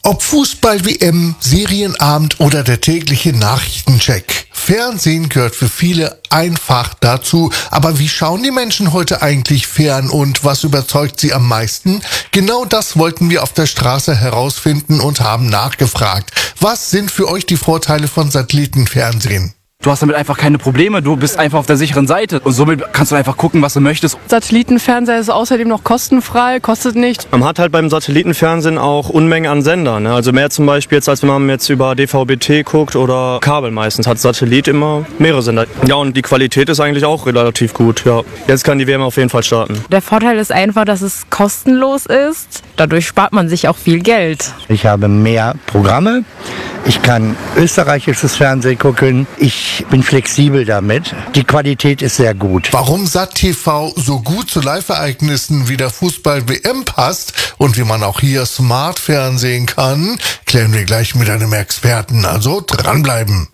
Ob Fußball-WM, Serienabend oder der tägliche Nachrichtencheck. Fernsehen gehört für viele einfach dazu. Aber wie schauen die Menschen heute eigentlich fern und was überzeugt sie am meisten? Genau das wollten wir auf der Straße herausfinden und haben nachgefragt. Was sind für euch die Vorteile von Satellitenfernsehen? Du hast damit einfach keine Probleme, du bist einfach auf der sicheren Seite und somit kannst du einfach gucken, was du möchtest. Satellitenfernseher ist außerdem noch kostenfrei, kostet nicht. Man hat halt beim Satellitenfernsehen auch Unmengen an Sendern, ne? Also mehr zum Beispiel jetzt, als wenn man jetzt über DVB-T guckt oder Kabel meistens, hat Satellit immer mehrere Sender. Ja, und die Qualität ist eigentlich auch relativ gut, ja. Jetzt kann die WM auf jeden Fall starten. Der Vorteil ist einfach, dass es kostenlos ist. Dadurch spart man sich auch viel Geld. Ich habe mehr Programme. Ich kann österreichisches Fernsehen gucken. Ich bin flexibel damit. Die Qualität ist sehr gut. Warum SatTV so gut zu Live-Ereignissen wie der Fußball-WM passt und wie man auch hier smart fernsehen kann, klären wir gleich mit einem Experten. Also dranbleiben.